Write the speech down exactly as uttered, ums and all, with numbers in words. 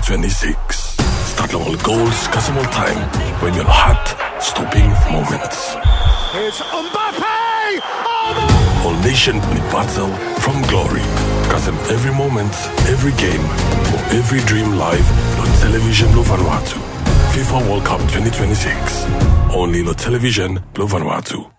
twenty-six. Start all goals, cause all time when your heart stopping moments. It's Mbappe! Oh, All nation play battle from glory. Cause in every moment, every game, or every dream live on television lo Vanuatu. FIFA World Cup twenty twenty-six. Only on television lo Vanuatu.